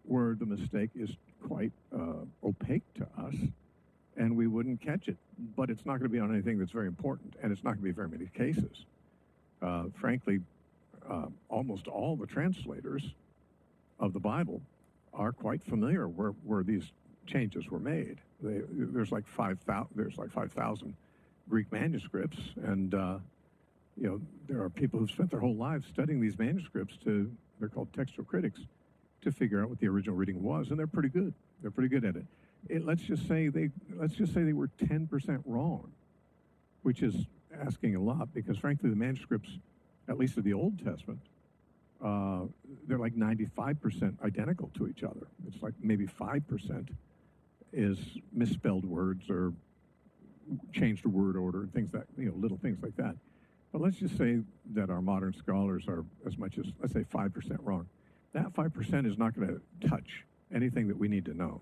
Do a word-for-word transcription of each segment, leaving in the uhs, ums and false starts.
where the mistake is quite uh, opaque to us, and we wouldn't catch it. But it's not going to be on anything that's very important, and it's not going to be very many cases. Uh, frankly, uh, almost all the translators of the Bible are quite familiar where, where these changes were made. They, there's like five thousand. There's like five thousand Greek manuscripts, and uh, you know there are people who've spent their whole lives studying these manuscripts. To they're called textual critics, to figure out what the original reading was, and they're pretty good. They're pretty good at it. it let's just say they let's just say they were ten percent wrong, which is asking a lot, because frankly the manuscripts, at least of the Old Testament, uh, they're like ninety-five percent identical to each other. It's like maybe five percent is misspelled words or changed a word order and things that, you know, little things like that. But let's just say that our modern scholars are as much as, let's say, five percent wrong. That five percent is not going to touch anything that we need to know.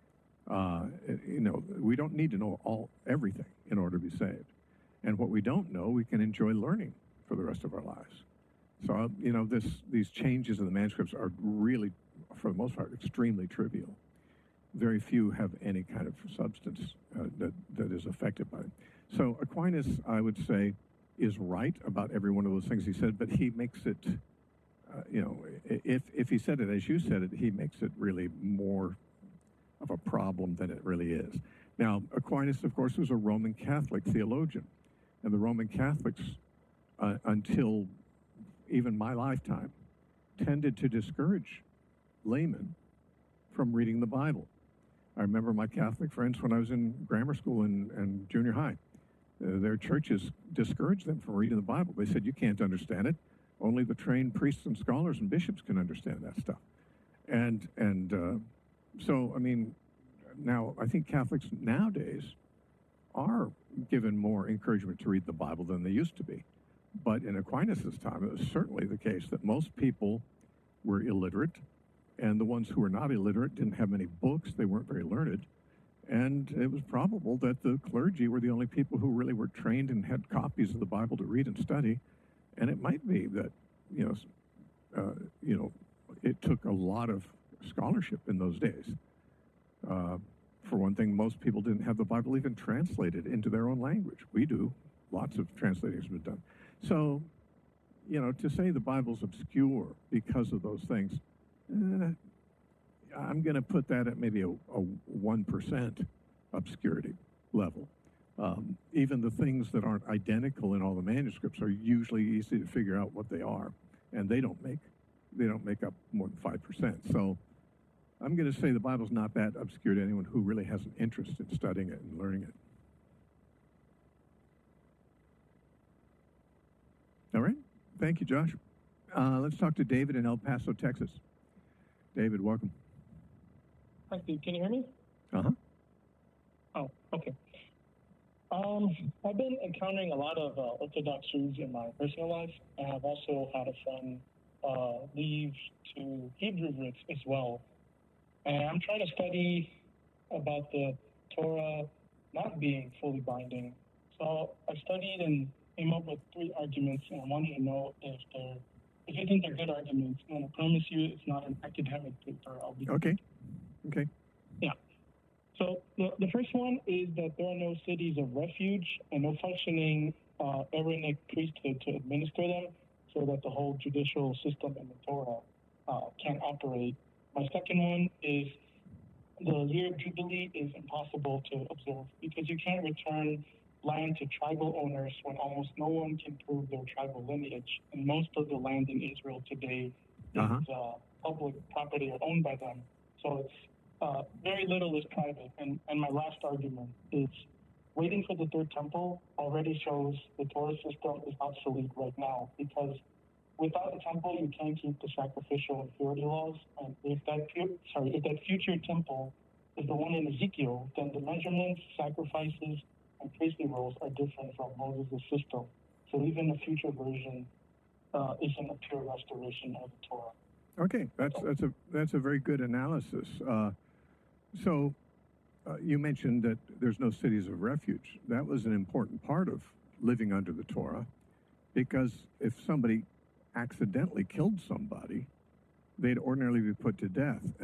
Uh, you know, we don't need to know all everything in order to be saved. And what we don't know, we can enjoy learning for the rest of our lives. So, you know, this, these changes in the manuscripts are really, for the most part, extremely trivial. Very few have any kind of substance uh, that, that is affected by it. So Aquinas, I would say, is right about every one of those things he said, but he makes it, uh, you know, if, if he said it as you said it, he makes it really more of a problem than it really is. Now, Aquinas, of course, was a Roman Catholic theologian, and the Roman Catholics, uh, until even my lifetime, tended to discourage laymen from reading the Bible. I remember my Catholic friends when I was in grammar school and, and junior high. Uh, their churches discouraged them from reading the Bible. They said, you can't understand it. Only the trained priests and scholars and bishops can understand that stuff. And, and uh, so, I mean, now I think Catholics nowadays are given more encouragement to read the Bible than they used to be. But in Aquinas' time, it was certainly the case that most people were illiterate, and the ones who were not illiterate didn't have many books. They weren't very learned. And it was probable that the clergy were the only people who really were trained and had copies of the Bible to read and study. And it might be that, you know, uh, you know, it took a lot of scholarship in those days. Uh, for one thing, most people didn't have the Bible even translated into their own language. We do. Lots of translating has been done. So, you know, to say the Bible's obscure because of those things, eh, I'm going to put that at maybe a, a one percent obscurity level. Um, even the things that aren't identical in all the manuscripts are usually easy to figure out what they are, and they don't make they don't make up more than five percent. So I'm going to say the Bible's not that obscure to anyone who really has an interest in studying it and learning it. All right. Thank you, Josh. Uh, let's talk to David in El Paso, Texas. David, welcome. Hi, Steve. Can you hear me? Uh-huh. Oh, okay. Um, I've been encountering a lot of uh, Orthodox truths in my personal life, and I've also had a friend uh, leave to Hebrew roots as well. And I'm trying to study about the Torah not being fully binding. So I studied and came up with three arguments, and I wanted to know if they're, if you think they're good arguments. And I promise you it's not an academic paper. I'll be Okay. Okay. Yeah. So the, the first one is that there are no cities of refuge and no functioning uh, Aaronic priesthood to administer them, so that the whole judicial system in the Torah uh, can operate. My second one is the year of Jubilee is impossible to observe because you can't return land to tribal owners when almost no one can prove their tribal lineage. And most of the land in Israel today Uh-huh. is uh, public property or owned by them. So it's uh, very little is private. And, and my last argument is waiting for the third temple already shows the Torah system is obsolete right now, because without the temple, you can't keep the sacrificial and purity laws. And if that pu- sorry, if that future temple is the one in Ezekiel, then the measurements, sacrifices, and priestly roles are different from Moses' system. So even the future version uh, isn't a pure restoration of the Torah. Okay, that's that's a that's a very good analysis. Uh, so uh, you mentioned that there's no cities of refuge. That was an important part of living under the Torah, because if somebody accidentally killed somebody, they'd ordinarily be put to death.